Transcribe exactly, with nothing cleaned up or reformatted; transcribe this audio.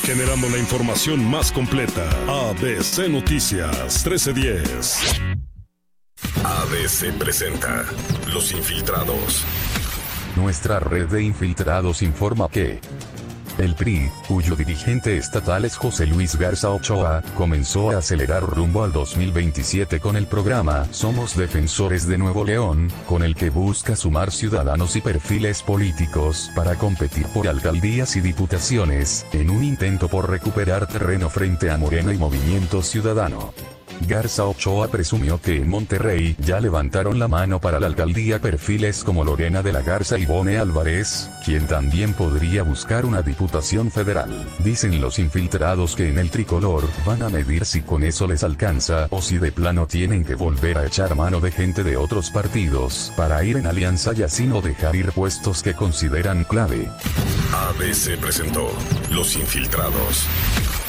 Generando la información más completa. A B C Noticias trece diez. A B C presenta Los Infiltrados. Nuestra red de infiltrados informa que el P R I, cuyo dirigente estatal es José Luis Garza Ochoa, comenzó a acelerar rumbo al dos mil veintisiete con el programa Somos Defensores de Nuevo León, con el que busca sumar ciudadanos y perfiles políticos para competir por alcaldías y diputaciones, en un intento por recuperar terreno frente a Morena y Movimiento Ciudadano. Garza Ochoa presumió que en Monterrey ya levantaron la mano para la alcaldía perfiles como Lorena de la Garza y Bone Álvarez, quien también podría buscar una diputación federal. Dicen los infiltrados que en el tricolor van a medir si con eso les alcanza o si de plano tienen que volver a echar mano de gente de otros partidos para ir en alianza y así no dejar ir puestos que consideran clave. A B C presentó Los Infiltrados.